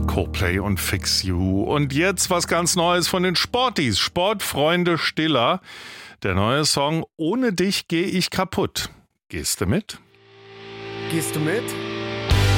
Coldplay und Fix You. Und jetzt was ganz Neues von den Sporties, Sportfreunde Stiller. Der neue Song Ohne dich geh ich kaputt. Gehst du mit? Gehst du mit?